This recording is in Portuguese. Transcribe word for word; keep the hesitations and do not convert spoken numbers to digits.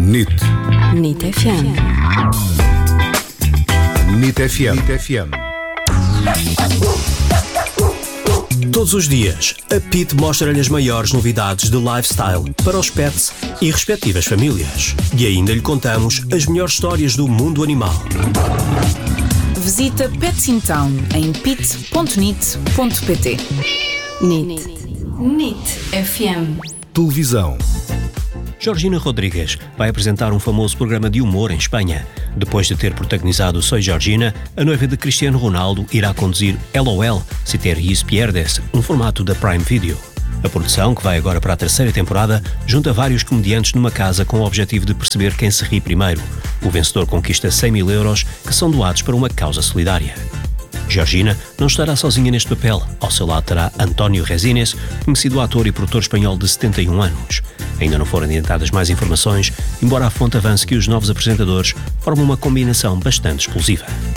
N I T. N I T F M. N I T F M. N I T F M. Todos os dias, a P I T mostra-lhe as maiores novidades de lifestyle para os pets e respectivas famílias. E ainda lhe contamos as melhores histórias do mundo animal. Visita Pets in Town em pit ponto nit ponto pt. N I T. N I T F M. Televisão. Georgina Rodríguez vai apresentar um famoso programa de humor em Espanha. Depois de ter protagonizado Soy Georgina, a noiva de Cristiano Ronaldo irá conduzir LOL, Si te ríes pierdes, um formato da Prime Video. A produção, que vai agora para a terceira temporada, junta vários comediantes numa casa com o objetivo de perceber quem se ri primeiro. O vencedor conquista cem mil euros, que são doados para uma causa solidária. Georgina não estará sozinha neste papel. Ao seu lado terá António Resines, conhecido ator e produtor espanhol de setenta e um anos. Ainda não foram adiantadas mais informações, embora a fonte avance que os novos apresentadores formam uma combinação bastante explosiva.